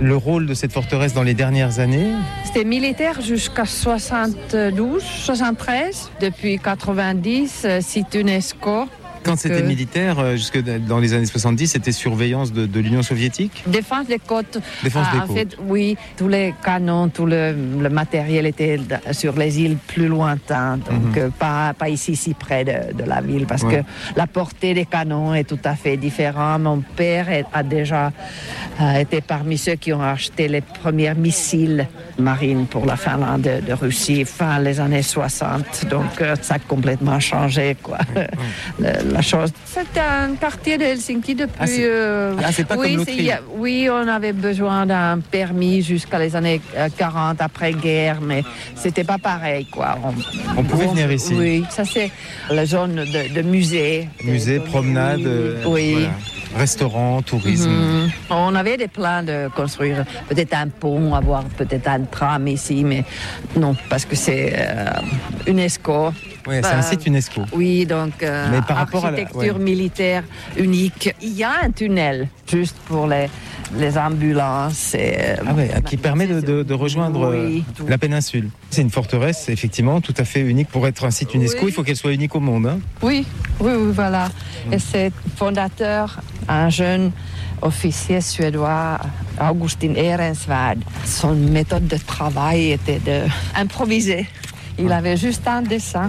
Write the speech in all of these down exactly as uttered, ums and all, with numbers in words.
le rôle de cette forteresse dans les dernières années? C'était militaire jusqu'à soixante-douze, soixante-treize. Depuis quatre-vingt-dix, site UNESCO. Quand c'était euh, militaire, jusque dans les années soixante-dix, c'était surveillance de, de l'Union soviétique? Défense des côtes. Défense ah, des en côtes. fait, oui, tous les canons, tout le, le matériel était sur les îles plus lointaines, donc mm-hmm. pas, pas ici, si près de, de la ville, parce ouais. que la portée des canons est tout à fait différente. Mon père a déjà euh, été parmi ceux qui ont acheté les premiers missiles marines pour la Finlande de, de Russie, fin les années soixante, donc euh, ça a complètement changé, quoi. le, La chose. C'était un quartier de Helsinki depuis... Ah, c'est, euh, ah, c'est pas oui, comme l'Autriche. Oui, on avait besoin d'un permis jusqu'à les années quarante, après-guerre, mais c'était pas pareil, quoi. On, on pouvait on, venir ici. Oui, ça c'est la zone de, de musée. Musée, de, promenade, oui. oui. Voilà. Restaurant, tourisme. Mm-hmm. On avait des plans de construire peut-être un pont, avoir peut-être un tram ici, mais non, parce que c'est euh, UNESCO. Oui, c'est un site UNESCO. Oui, donc euh, mais par rapport architecture à la... ouais. militaire unique. Il y a un tunnel juste pour les, les ambulances. Et, ah ouais, qui permet de, de, de rejoindre oui, la péninsule. C'est une forteresse, effectivement, tout à fait unique. Pour être un site UNESCO, oui. il faut qu'elle soit unique au monde. Hein. Oui, oui, oui, voilà. Mmh. Et c'est fondateur, un jeune officier suédois, Augustin Ehrensvärd. Son méthode de travail était d'improviser. Il avait juste un dessin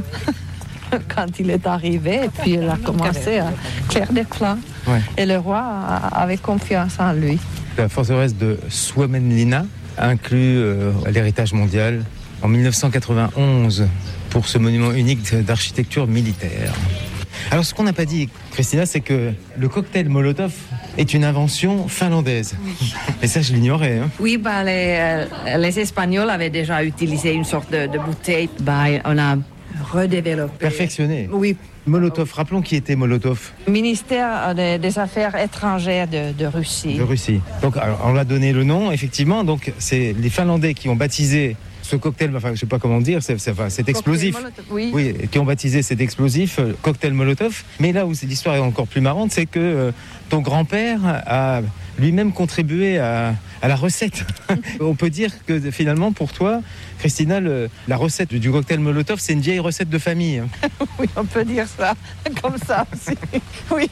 quand il est arrivé, et puis il a commencé à faire des plans. Ouais. Et le roi avait confiance en lui. La forteresse de Suomenlinna inclut euh, l'héritage mondial en dix-neuf cent quatre-vingt-onze pour ce monument unique d'architecture militaire. Alors, ce qu'on n'a pas dit, Christina, c'est que le cocktail Molotov est une invention finlandaise. Oui. Et ça, je l'ignorais. Hein. Oui, bah, les, euh, les Espagnols avaient déjà utilisé une sorte de, de bouteille. Bah, on a redéveloppé. Perfectionné. Oui. Molotov, rappelons qui était Molotov. Ministère des, des Affaires étrangères de, de Russie. De Russie. Donc, alors, on l'a donné le nom, effectivement. Donc, c'est les Finlandais qui ont baptisé ce cocktail, enfin, je ne sais pas comment dire, c'est, c'est, enfin, c'est explosif. Oui. oui, qui ont baptisé cet explosif euh, cocktail Molotov. Mais là où l'histoire est encore plus marrante, c'est que euh, ton grand-père a lui-même contribué à, à la recette. On peut dire que finalement, pour toi, Christina, le, la recette du cocktail Molotov, c'est une vieille recette de famille. Oui, on peut dire ça, comme ça aussi. Oui,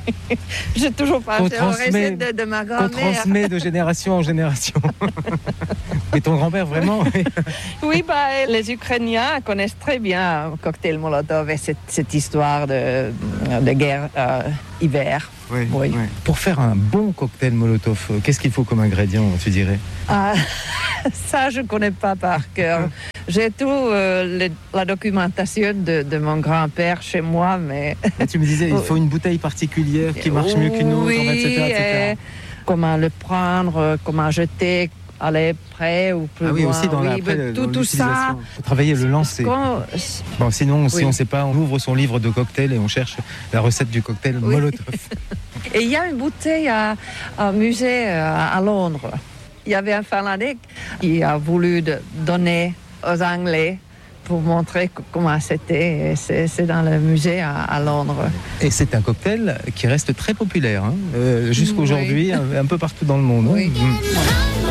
j'ai toujours passé aux recettes de, de ma grand-mère. Qu'on transmet de génération en génération. Mais ton grand-père, vraiment? Oui, bah, les Ukrainiens connaissent très bien le cocktail Molotov et cette, cette histoire de, de guerre euh, hiver. Oui, oui. Oui. Pour faire un bon cocktail Molotov, qu'est-ce qu'il faut comme ingrédient, tu dirais? Ah, ça, je ne connais pas par cœur. J'ai tout euh, le, la documentation de, de mon grand-père chez moi, mais... Et tu me disais, il faut une bouteille particulière qui marche mieux qu'une autre, oui, et cetera, et cetera. Comment le prendre, comment jeter, aller près ou plus ah oui, loin. aussi dans oui, la, après, tout, dans tout ça. Il faut travailler le lancer. Quand... Bon, sinon, oui. si on ne sait pas, on ouvre son livre de cocktail et on cherche la recette du cocktail oui. Molotov. Et il y a une bouteille à un musée à Londres. Il y avait un Finlandais qui a voulu de donner aux Anglais pour montrer comment c'était. Et c'est, c'est dans le musée à, à Londres. Et c'est un cocktail qui reste très populaire, hein, euh, jusqu'aujourd'hui, oui. un, un peu partout dans le monde. Oui. Hein.